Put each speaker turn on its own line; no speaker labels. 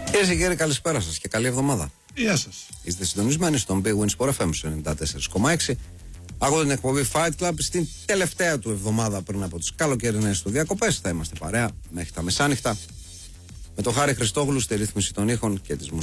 Κυρίες και κύριοι, καλησπέρα σας και καλή εβδομάδα.
Γεια σας.
Είστε συντονισμένοι στον Big Win Sport FM 94,6. Ακούτε την εκπομπή Fight Club στην τελευταία του εβδομάδα πριν από τις καλοκαιρινές του διακοπές. Θα είμαστε παρέα μέχρι τα μεσάνυχτα. Με τον Χάρη Χριστόγλου στη ρύθμιση των ήχων και της μουσικής.